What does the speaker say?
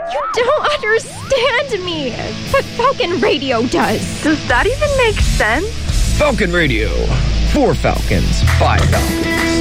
You don't understand me, but Falcon Radio does. Does that even make sense? Falcon Radio. 4 Falcons, 5 Falcons.